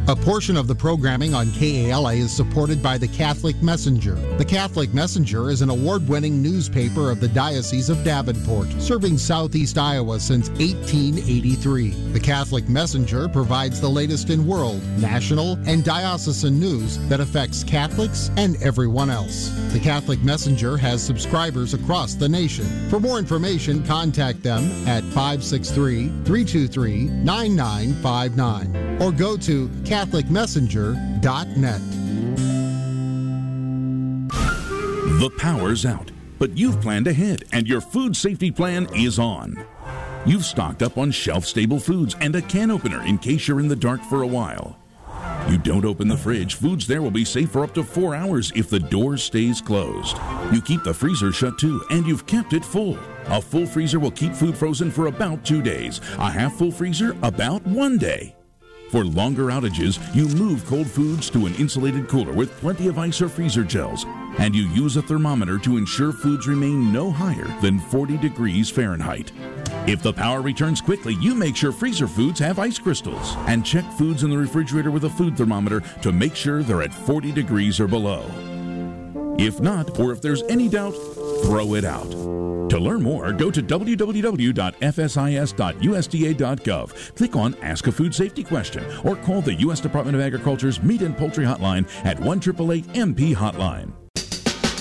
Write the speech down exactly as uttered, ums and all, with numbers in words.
A portion of the programming on K A L A is supported by the Catholic Messenger. The Catholic Messenger is an award-winning newspaper of the Diocese of Davenport, serving southeast Iowa since eighteen eighty-three. The Catholic Messenger provides the latest in world, national, and diocesan news that affects Catholics and everyone else. The Catholic Messenger has subscribers across the nation. For more information, contact them at five six three, three two three, nine nine five nine or go to catholic messenger dot net. The power's out, but you've planned ahead and your food safety plan is on. You've stocked up on shelf-stable foods and a can opener in case you're in the dark for a while. You don't open the fridge, foods there will be safe for up to four hours if the door stays closed. You keep the freezer shut too, and you've kept it full. A full freezer will keep food frozen for about two days. A half-full freezer, about one day. For longer outages, you move cold foods to an insulated cooler with plenty of ice or freezer gels, and you use a thermometer to ensure foods remain no higher than forty degrees Fahrenheit. If the power returns quickly, you make sure freezer foods have ice crystals, and check foods in the refrigerator with a food thermometer to make sure they're at forty degrees or below. If not, or if there's any doubt, throw it out. To learn more, go to w w w dot f s i s dot u s d a dot gov. Click on Ask a Food Safety Question or call the U S Department of Agriculture's Meat and Poultry Hotline at one eight eight eight M P Hotline.